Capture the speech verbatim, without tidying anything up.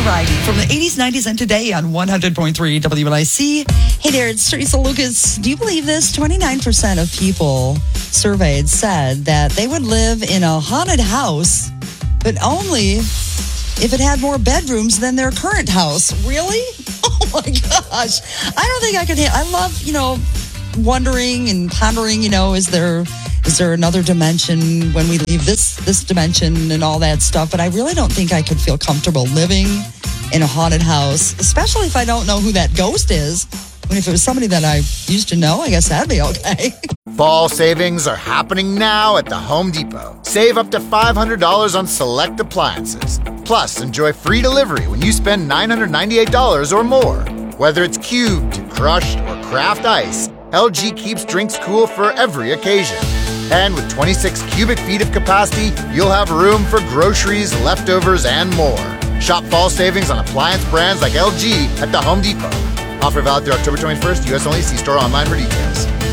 variety from the eighties, nineties, and today on one hundred point three W N I C. Hey there, it's Teresa Lucas. Do you believe this? twenty-nine percent of people surveyed said that they would live in a haunted house, but only if it had more bedrooms than their current house. Really? Oh my gosh. I don't think I could. Ha- I love, you know, wondering and pondering, you know, is there is there another dimension when we leave this this dimension and all that stuff? But I really don't think I could feel comfortable living in a haunted house, especially if I don't know who that ghost is. I mean, if it was somebody that I used to know, I guess that'd be okay. Fall savings are happening now at the Home Depot. Save up to five hundred dollars on select appliances. Plus, enjoy free delivery when you spend nine hundred ninety-eight dollars or more. Whether it's cubed, crushed, or craft ice, L G keeps drinks cool for every occasion. And with twenty-six cubic feet of capacity, you'll have room for groceries, leftovers, and more. Shop fall savings on appliance brands like L G at the Home Depot. Offer valid through October twenty-first, U S only. See store online for details.